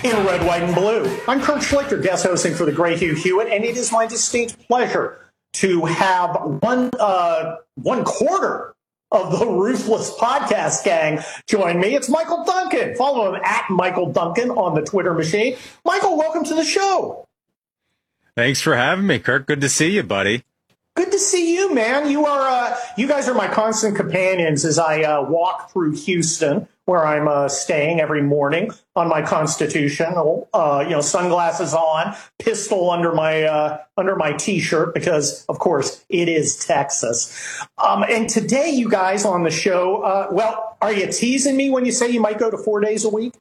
in red, white, and blue. I'm Kurt Schlichter, guest hosting for the great Hugh Hewitt, and it is my distinct pleasure to have one quarter of the Ruthless Podcast gang join me. It's Michael Duncan. Follow him at Michael Duncan on the Twitter machine. Michael, welcome to the show. Thanks for having me, Kurt. Good to see you, buddy. Good to see you, man. You guys are my constant companions as I walk through Houston, where I'm staying every morning on my constitutional, sunglasses on, pistol under my T-shirt because, of course, it is Texas. And today, you guys on the show, are you teasing me when you say you might go to 4 days a week?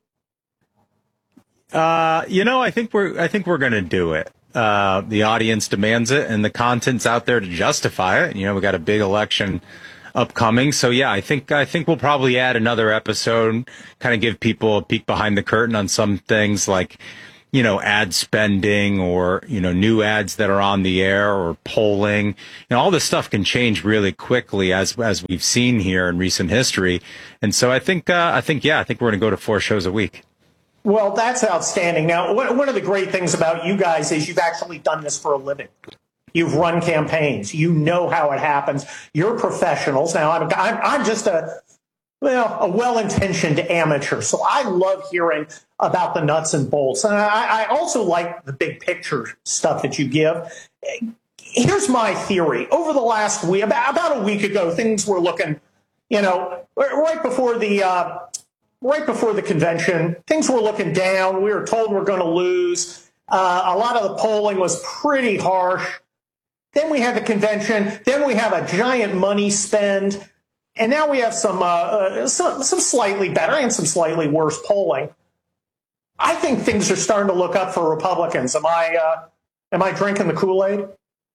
I think we're going to do it. The audience demands it, and the content's out there to justify it. We got a big election upcoming, so yeah, I think we'll probably add another episode, kind of give people a peek behind the curtain on some things like, ad spending or new ads that are on the air or polling. All this stuff can change really quickly as we've seen here in recent history, and so I think we're going to go to 4 shows a week. Well, that's outstanding. Now, one of the great things about you guys is you've actually done this for a living. You've run campaigns. You know how it happens. You're professionals. Now, I'm just a well-intentioned amateur, so I love hearing about the nuts and bolts. And I also like the big picture stuff that you give. Here's my theory. Over the last week, about a week ago, things were looking, right before the convention, things were looking down. We were told we're going to lose. A lot of the polling was pretty harsh. Then we had the convention. Then we have a giant money spend. And now we have some slightly better and some slightly worse polling. I think things are starting to look up for Republicans. Am I drinking the Kool-Aid?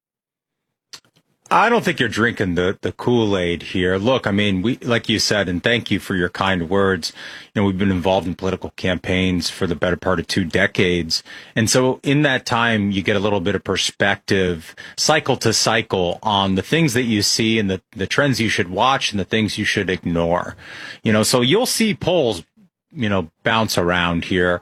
I don't think you're drinking the Kool-Aid here. Look, we, like you said, and thank you for your kind words. We've been involved in political campaigns for the better part of 2 decades. And so in that time, you get a little bit of perspective, cycle to cycle, on the things that you see and the trends you should watch and the things you should ignore. So you'll see polls, bounce around here.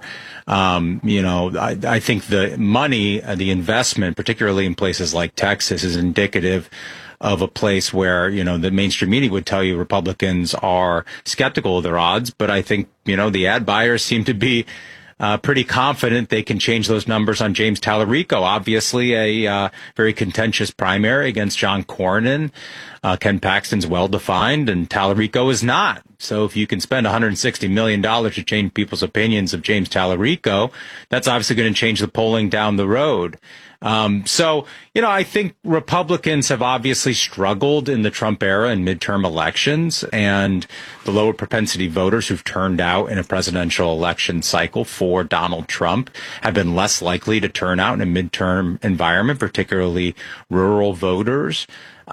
I think the money, the investment, particularly in places like Texas, is indicative of a place where, the mainstream media would tell you Republicans are skeptical of their odds. But I think, the ad buyers seem to be pretty confident they can change those numbers on James Tallarico. Obviously, a very contentious primary against John Cornyn. Ken Paxton's well-defined, and Tallarico is not. So if you can spend $160 million to change people's opinions of James Tallarico, that's obviously going to change the polling down the road. I think Republicans have obviously struggled in the Trump era and midterm elections, and the lower propensity voters who've turned out in a presidential election cycle for Donald Trump have been less likely to turn out in a midterm environment, particularly rural voters.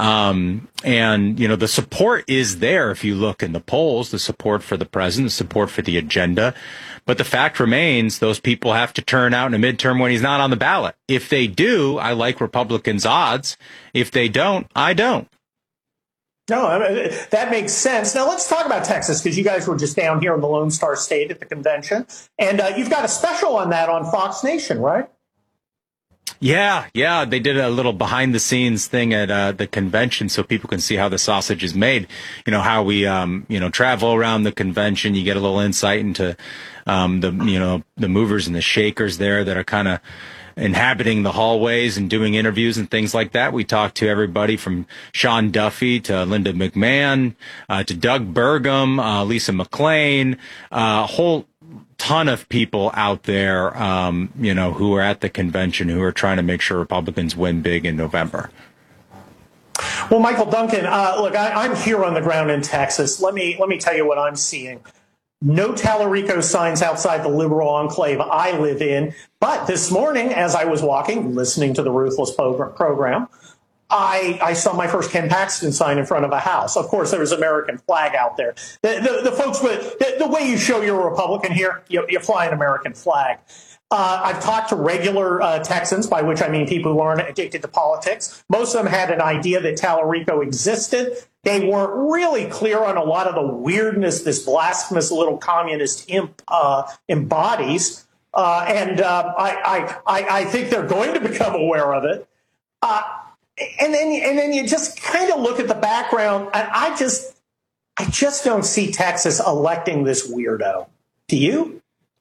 The support is there if you look in the polls, the support for the president, the support for the agenda. But the fact remains, those people have to turn out in a midterm when he's not on the ballot. If they do, I like Republicans' odds. If they don't, I don't. No, that makes sense. Now let's talk about Texas, because you guys were just down here in the Lone Star State at the convention. And you've got a special on that on Fox Nation, right? Yeah. They did a little behind the scenes thing at the convention so people can see how the sausage is made. How we, travel around the convention. You get a little insight into the movers and the shakers there that are kind of inhabiting the hallways and doing interviews and things like that. We talked to everybody from Sean Duffy to Linda McMahon to Doug Burgum, Lisa McClain, a whole ton of people out there, who are at the convention who are trying to make sure Republicans win big in November. Well, Michael Duncan, look, I'm here on the ground in Texas. Let me tell you what I'm seeing. No Tallarico signs outside the liberal enclave I live in. But this morning, as I was walking, listening to the Ruthless program, I saw my first Ken Paxton sign in front of a house. Of course, there was American flag out there. The folks with the way you show you're a Republican here, you fly an American flag. I've talked to regular Texans, by which I mean people who aren't addicted to politics. Most of them had an idea that Tallarico existed. They weren't really clear on a lot of the weirdness this blasphemous little communist imp embodies. I think they're going to become aware of it. And then you just kind of look at the background, and I just don't see Texas electing this weirdo. Do you?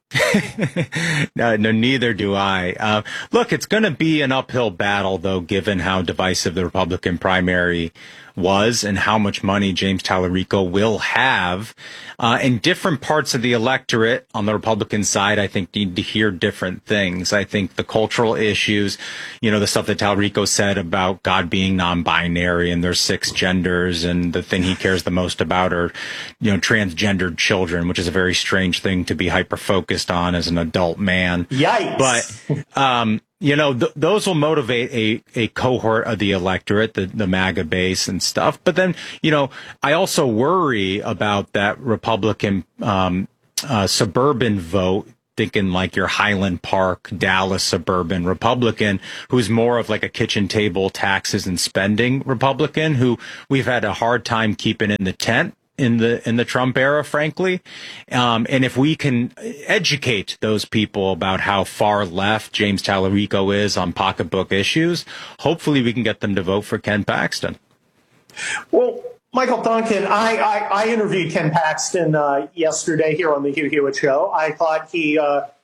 No, neither do I. Look, it's going to be an uphill battle, though, given how divisive the Republican primary was and how much money James Tallarico will have. And different parts of the electorate on the Republican side, I think, need to hear different things. I think the cultural issues, the stuff that Tallarico said about God being non-binary and there's 6 genders, and the thing he cares the most about are, transgendered children, which is a very strange thing to be hyper-focused on as an adult man. Yikes. But, those will motivate a cohort of the electorate, the MAGA base and stuff. But then, I also worry about that Republican suburban vote, thinking like your Highland Park, Dallas suburban Republican, who's more of like a kitchen table taxes and spending Republican, who we've had a hard time keeping in the tent in the Trump era, frankly. And if we can educate those people about how far left James Tallarico is on pocketbook issues, hopefully we can get them to vote for Ken Paxton. Well, Michael Duncan, I interviewed Ken Paxton yesterday here on the Hugh Hewitt Show. I thought he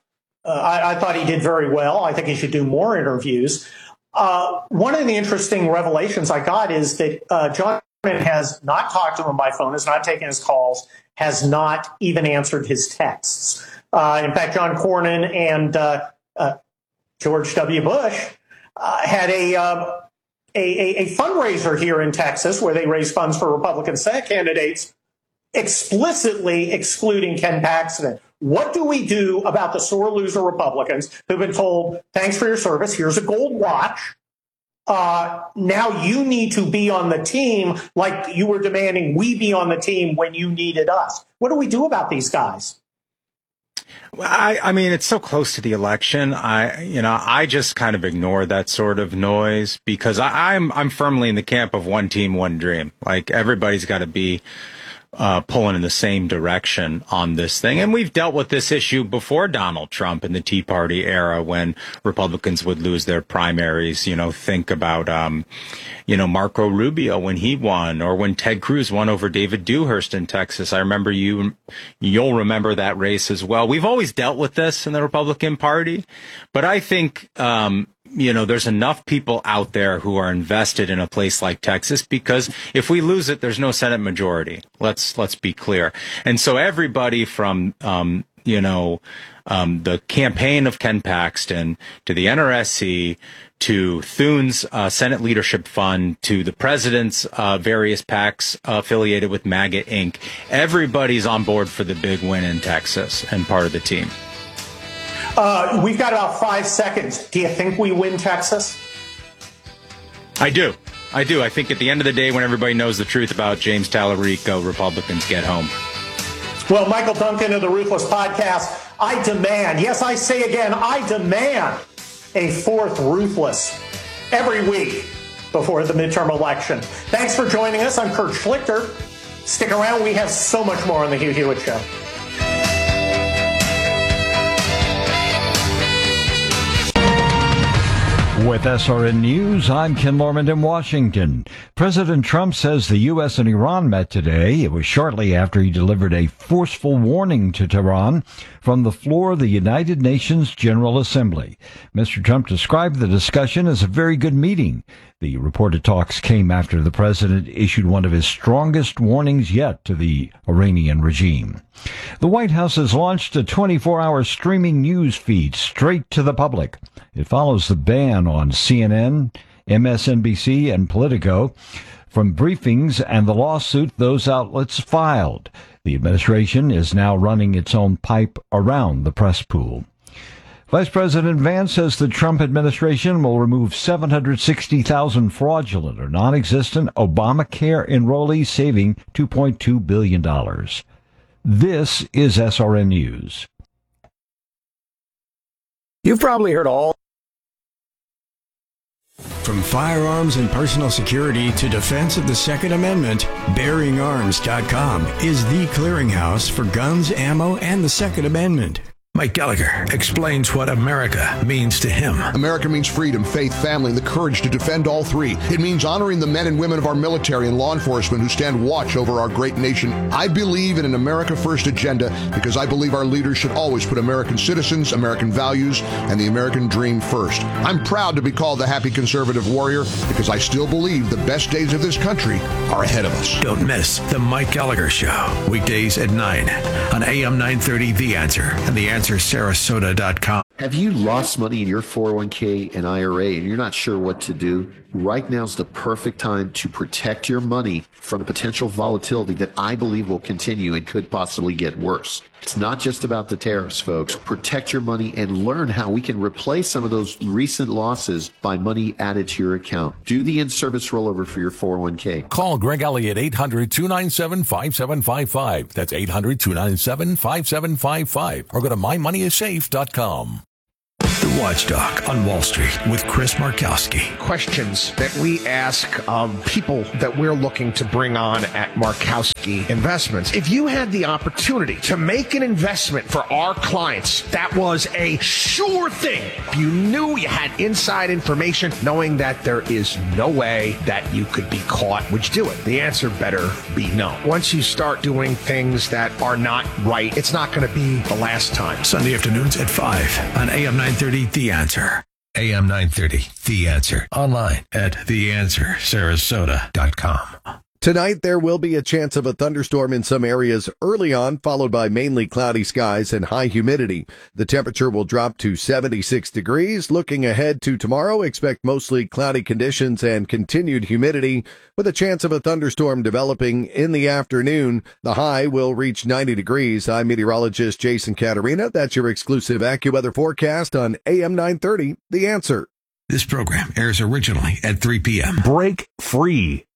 did very well. I think he should do more interviews. One of the interesting revelations I got is that John has not talked to him by phone, has not taken his calls, has not even answered his texts. In fact, John Cornyn and George W. Bush had a fundraiser here in Texas where they raised funds for Republican Senate candidates, explicitly excluding Ken Paxton. What do we do about the sore loser Republicans who've been told, thanks for your service, here's a gold watch. Now you need to be on the team like you were demanding we be on the team when you needed us. What do we do about these guys? Well, I mean, it's so close to the election. I just kind of ignore that sort of noise because I'm firmly in the camp of one team, one dream. Like everybody's got to be pulling in the same direction on this thing. And we've dealt with this issue before Donald Trump in the Tea Party era when Republicans would lose their primaries. Think about, Marco Rubio when he won, or when Ted Cruz won over David Dewhurst in Texas. I remember you'll remember that race as well. We've always dealt with this in the Republican Party, but I think, there's enough people out there who are invested in a place like Texas because if we lose it, there's no Senate majority. Let's be clear. And so everybody from, the campaign of Ken Paxton to the NRSC to Thune's Senate Leadership Fund to the president's various PACs affiliated with MAGA Inc., everybody's on board for the big win in Texas and part of the team. We've got about 5 seconds. Do you think we win Texas? I do. I think at the end of the day, when everybody knows the truth about James Tallarico, Republicans get home. Well, Michael Duncan of the Ruthless Podcast, I demand, yes, I say again, I demand a 4th Ruthless every week before the midterm election. Thanks for joining us. I'm Kurt Schlichter. Stick around. We have so much more on the Hugh Hewitt Show. With SRN News, I'm Ken Lorman in Washington. President Trump says the U.S. and Iran met today. It was shortly after he delivered a forceful warning to Tehran from the floor of the United Nations General Assembly. Mr. Trump described the discussion as a very good meeting. The reported talks came after the president issued one of his strongest warnings yet to the Iranian regime. The White House has launched a 24-hour streaming news feed straight to the public. It follows the ban on CNN, MSNBC, and Politico from briefings and the lawsuit those outlets filed. The administration is now running its own pipe around the press pool. Vice President Vance says the Trump administration will remove 760,000 fraudulent or non-existent Obamacare enrollees, saving $2.2 billion. This is SRN News. You've probably heard all. From firearms and personal security to defense of the Second Amendment, BearingArms.com is the clearinghouse for guns, ammo, and the Second Amendment. Mike Gallagher explains what America means to him. America means freedom, faith, family, and the courage to defend all three. It means honoring the men and women of our military and law enforcement who stand watch over our great nation. I believe in an America First agenda because I believe our leaders should always put American citizens, American values, and the American dream first. I'm proud to be called the happy conservative warrior because I still believe the best days of this country are ahead of us. Don't miss The Mike Gallagher Show, weekdays at 9 on AM 930 The Answer and TheAnswerSarasota.com. Have you lost money in your 401k and IRA and you're not sure what to do? Right now's the perfect time to protect your money from potential volatility that I believe will continue and could possibly get worse. It's not just about the tariffs, folks. Protect your money and learn how we can replace some of those recent losses by money added to your account. Do the in-service rollover for your 401k. Call Greg Elliott 800-297-5755. That's 800-297-5755. Or go to mymoneyissafe.com. The Watchdog on Wall Street with Chris Markowski. Questions that we ask of people that we're looking to bring on at Markowski Investments. If you had the opportunity to make an investment for our clients, that was a sure thing. If you knew you had inside information, knowing that there is no way that you could be caught, would you do it? The answer better be no. Once you start doing things that are not right, it's not going to be the last time. Sunday afternoons at 5 on AM 930 The Answer. AM 930 The Answer. Online at TheAnswerSarasota.com. Tonight, there will be a chance of a thunderstorm in some areas early on, followed by mainly cloudy skies and high humidity. The temperature will drop to 76 degrees. Looking ahead to tomorrow, expect mostly cloudy conditions and continued humidity, with a chance of a thunderstorm developing in the afternoon. The high will reach 90 degrees. I'm meteorologist Jason Caterina. That's your exclusive AccuWeather forecast on AM 930, The Answer. This program airs originally at 3 p.m. Break free